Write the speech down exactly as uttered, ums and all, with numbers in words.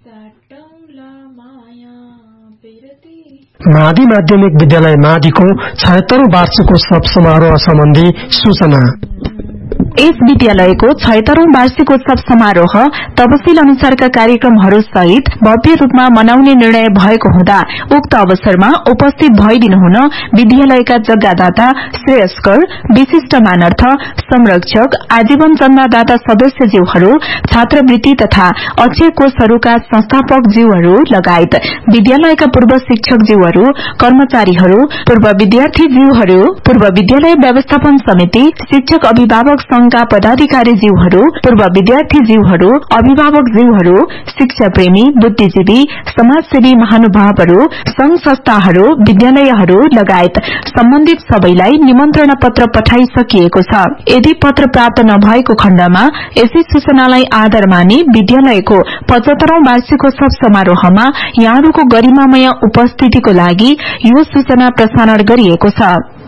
मादी माध्यमिक विद्यालय मादीको छयत्तरौं वार्षिकोत्सव समारोह सम्बन्धी सूचना। यस विद्यालयको छयत्तरौं वार्षिकोत्सव समारोह तपसिल अनुसारका कार्यक्रमहरू सहित भव्य रूपमा मनाउने निर्णय भएको हुँदा उक्त अवसरमा उपस्थित भइदिनुहुन विद्यालयका जग्गादाता, श्रेयस्कर, विशिष्ट मानर्थ, संरक्षक, आजीवन चन्दादाता सदस्यज्यूहरू, छात्रवृत्ति तथा अक्षय कोषहरूका संस्थापक ज्यूहरू लगायत विद्यालयका पूर्व शिक्षक ज्यूहरू, कर्मचारीहरू, पूर्व विद्यार्थी ज्यूहरू, पूर्व विद्यालय व्यवस्थापन समिति, शिक्षक अभिभावक संघका पदाधिकारी ज्यूहरू, पूर्व विद्यार्थी ज्यूहरू, अभिभावक ज्यूहरू, शिक्षा प्रेमी, बुद्धिजीवी, समाजसेवी महानुभावहरू, संघ संस्थाहरू, विद्यालयहरू लगायत सम्बन्धित सबैलाई निमन्त्रणा पत्र पठाइसकिएको छ। यदि पत्र प्राप्त नभएको खण्डमा यसै सूचनालाई आधार मानि विद्यालयको पचहत्तरौं वार्षिकोत्सव समारोहमा यहाँहरूको गरिमामय उपस्थितिको लागि यो सूचना प्रसारण गरिएको छ।